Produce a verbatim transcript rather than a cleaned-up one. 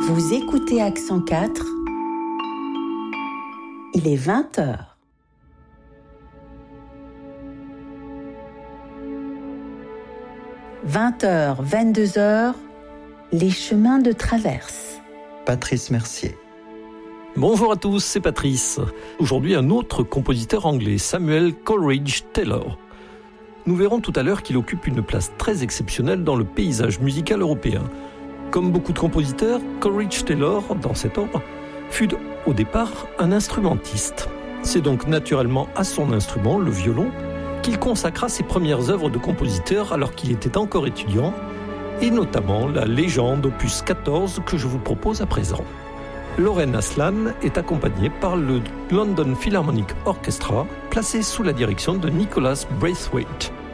Vous écoutez Accent quatre. Il est vingt heures. vingt heures, vingt-deux heures, les chemins de traverse. Patrice Mercier. Bonjour à tous, c'est Patrice. Aujourd'hui, un autre compositeur anglais, Samuel Coleridge Taylor. Nous verrons tout à l'heure qu'il occupe une place très exceptionnelle dans le paysage musical européen. Comme beaucoup de compositeurs, Coleridge Taylor, dans cet ordre, fut au départ un instrumentiste. C'est donc naturellement à son instrument, le violon, qu'il consacra ses premières œuvres de compositeur alors qu'il était encore étudiant, et notamment la légende opus quatorze que je vous propose à présent. Loren Aslan est accompagné par le London Philharmonic Orchestra, placé sous la direction de Nicholas Braithwaite.